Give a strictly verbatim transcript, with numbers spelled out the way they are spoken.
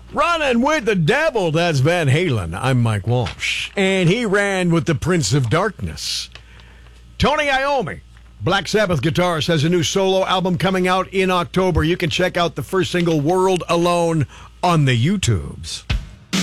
Running with the Devil, that's Van Halen. I'm Mike Walsh. And he ran with the Prince of Darkness. Tony Iommi, Black Sabbath guitarist, has a new solo album coming out in October. You can check out the first single, World Alone, on the YouTubes.